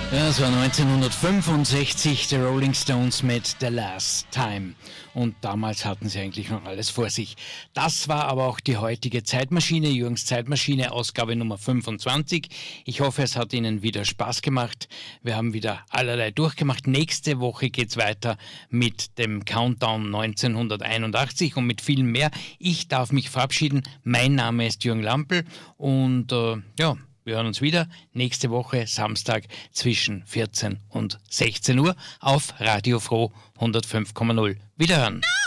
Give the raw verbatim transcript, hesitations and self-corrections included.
Ja, das war neunzehnhundertfünfundsechzig, die Rolling Stones mit The Last Time. Und damals hatten sie eigentlich noch alles vor sich. Das war aber auch die heutige Zeitmaschine, Jürgens Zeitmaschine, Ausgabe Nummer fünfundzwanzig. Ich hoffe, es hat Ihnen wieder Spaß gemacht. Wir haben wieder allerlei durchgemacht. Nächste Woche geht's weiter mit dem Countdown neunzehnhunderteinundachtzig und mit viel mehr. Ich darf mich verabschieden. Mein Name ist Jürgen Lampl und äh, ja, wir hören uns wieder nächste Woche Samstag zwischen vierzehn und sechzehn Uhr auf Radio Froh hundertfünf Komma null. Wiederhören!